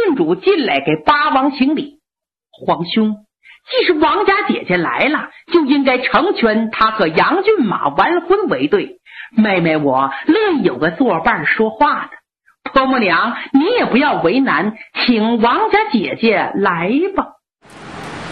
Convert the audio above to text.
郡主进来给八王行礼。皇兄，既是王家姐姐来了，就应该成全她和杨骏马完婚为对。妹妹我乐意有个作伴说话的。婆母娘，你也不要为难，请王家姐姐来吧。